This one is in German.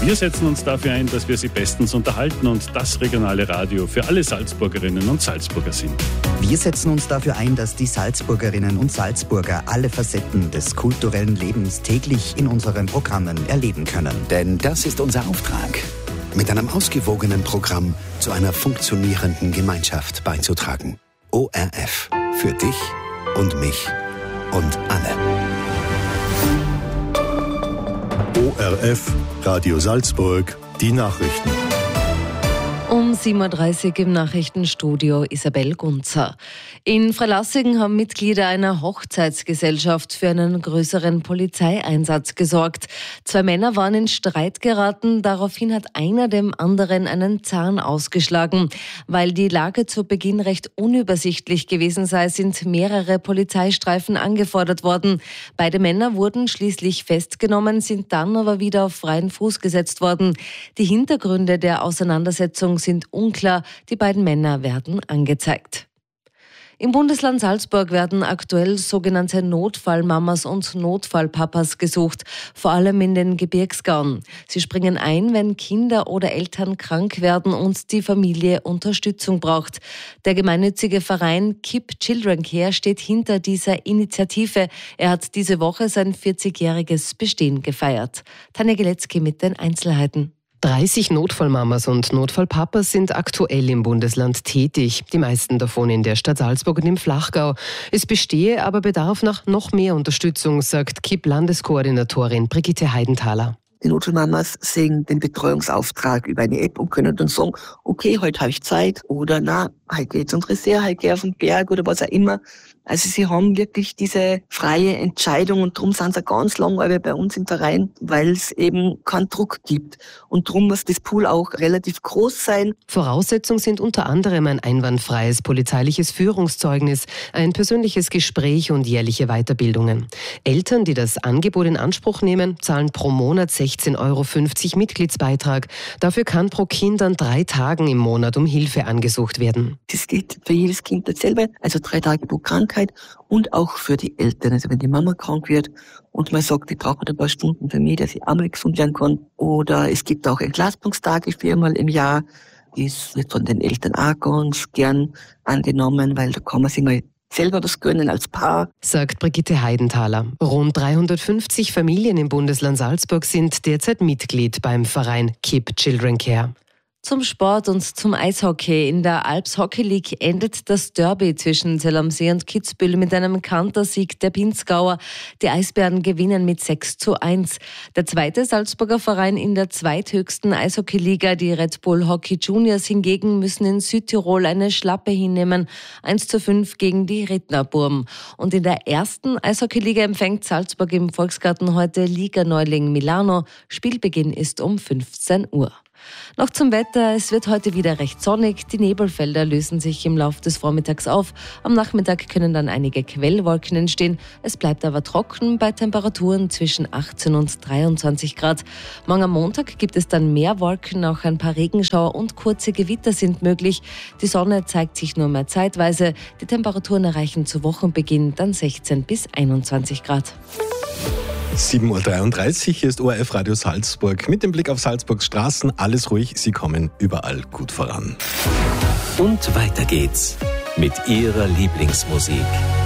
Wir setzen uns dafür ein, dass wir Sie bestens unterhalten und das regionale Radio für alle Salzburgerinnen und Salzburger sind. Wir setzen uns dafür ein, dass die Salzburgerinnen und Salzburger alle Facetten des kulturellen Lebens täglich in unseren Programmen erleben können. Denn das ist unser Auftrag, mit einem ausgewogenen Programm zu einer funktionierenden Gemeinschaft beizutragen. ORF. Für dich und mich und alle. ORF, Radio Salzburg, die Nachrichten. Um 7.30 Uhr im Nachrichtenstudio Isabel Gunzer. In Freilassing haben Mitglieder einer Hochzeitsgesellschaft für einen größeren Polizeieinsatz gesorgt. 2 Männer waren in Streit geraten, daraufhin hat einer dem anderen einen Zahn ausgeschlagen. Weil die Lage zu Beginn recht unübersichtlich gewesen sei, sind mehrere Polizeistreifen angefordert worden. Beide Männer wurden schließlich festgenommen, sind dann aber wieder auf freien Fuß gesetzt worden. Die Hintergründe der Auseinandersetzung sind unklar. Die beiden Männer werden angezeigt. Im Bundesland Salzburg werden aktuell sogenannte Notfallmamas und Notfallpapas gesucht, vor allem in den Gebirgsgauen. Sie springen ein, wenn Kinder oder Eltern krank werden und die Familie Unterstützung braucht. Der gemeinnützige Verein Keep Children Care steht hinter dieser Initiative. Er hat diese Woche sein 40-jähriges Bestehen gefeiert. Tanja Geletzky mit den Einzelheiten. 30 Notfallmamas und Notfallpapas sind aktuell im Bundesland tätig, die meisten davon in der Stadt Salzburg und im Flachgau. Es bestehe aber Bedarf nach noch mehr Unterstützung, sagt KIP-Landeskoordinatorin Brigitte Heidenthaler. Die Notfallmamas sehen den Betreuungsauftrag über eine App und können dann sagen, okay, heute habe ich Zeit oder na, heute geht's ins Reserve, heute gehe ich auf den Berg oder was auch immer. Also sie haben wirklich diese freie Entscheidung und darum sind sie ganz lang bei uns im Verein, weil es eben keinen Druck gibt. Und darum muss das Pool auch relativ groß sein. Voraussetzung sind unter anderem ein einwandfreies polizeiliches Führungszeugnis, ein persönliches Gespräch und jährliche Weiterbildungen. Eltern, die das Angebot in Anspruch nehmen, zahlen pro Monat 16,50 € Mitgliedsbeitrag. Dafür kann pro Kind an 3 Tagen im Monat um Hilfe angesucht werden. Das geht für jedes Kind dasselbe, also 3 Tage pro Krankheit und auch für die Eltern. Also wenn die Mama krank wird und man sagt, die braucht ein paar Stunden für mich, dass ich einmal gesund werden kann. Oder es gibt auch Entlastungstage 4-mal im Jahr. Das wird von den Eltern auch ganz gern angenommen, weil da kann man sich mal selber was gönnen als Paar, sagt Brigitte Heidenthaler. Rund 350 Familien im Bundesland Salzburg sind derzeit Mitglied beim Verein Keep Children Care. Zum Sport und zum Eishockey. In der Alps Hockey League endet das Derby zwischen Zell am See und Kitzbühel mit einem Kantersieg der Pinzgauer. Die Eisbären gewinnen mit 6:1. Der zweite Salzburger Verein in der zweithöchsten Eishockeyliga, die Red Bull Hockey Juniors hingegen, müssen in Südtirol eine Schlappe hinnehmen. 1:5 gegen die Rittnerburm. Und in der ersten Eishockeyliga empfängt Salzburg im Volksgarten heute Liganeuling Milano. Spielbeginn ist um 15 Uhr. Noch zum Wetter. Es wird heute wieder recht sonnig. Die Nebelfelder lösen sich im Laufe des Vormittags auf. Am Nachmittag können dann einige Quellwolken entstehen. Es bleibt aber trocken bei Temperaturen zwischen 18 und 23 Grad. Morgen am Montag gibt es dann mehr Wolken, auch ein paar Regenschauer und kurze Gewitter sind möglich. Die Sonne zeigt sich nur mehr zeitweise. Die Temperaturen erreichen zu Wochenbeginn dann 16 bis 21 Grad. 7:33 Uhr, hier ist ORF Radio Salzburg. Mit dem Blick auf Salzburgs Straßen, alles ruhig, sie kommen überall gut voran. Und weiter geht's mit ihrer Lieblingsmusik.